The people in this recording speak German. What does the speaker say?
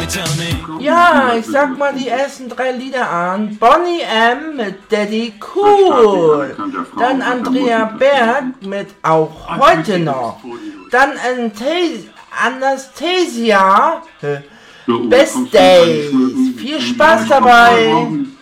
Ja, ich sag mal die ersten 3 Lieder an. Boney M. mit Daddy Cool. Dann Andrea Berg mit Auch heute noch. Dann Anastasia, Best Days. Viel Spaß dabei.